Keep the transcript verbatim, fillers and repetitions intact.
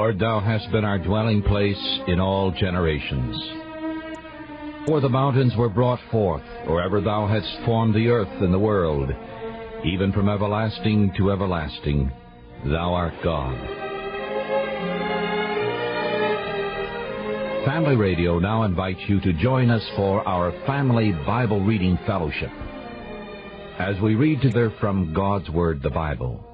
Lord, thou hast been our dwelling place in all generations. Before the mountains were brought forth, or ever thou hadst formed the earth and the world, even from everlasting to everlasting, thou art God. Family Radio now invites you to join us for our Family Bible Reading Fellowship, as we read together from God's Word, the Bible.